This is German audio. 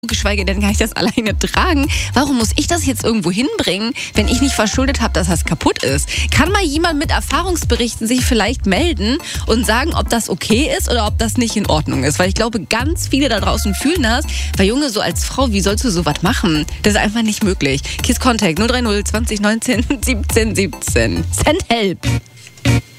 Geschweige denn kann ich das alleine tragen. Warum muss ich das jetzt irgendwo hinbringen, wenn ich nicht verschuldet habe, dass das kaputt ist? Kann mal jemand mit Erfahrungsberichten sich vielleicht melden und sagen, ob das okay ist oder ob das nicht in Ordnung ist? Weil ich glaube, ganz viele da draußen fühlen das. Weil Junge, so als Frau, wie sollst du sowas machen? Das ist einfach nicht möglich. Kiss Contact 030 20 19 17 17. Send help.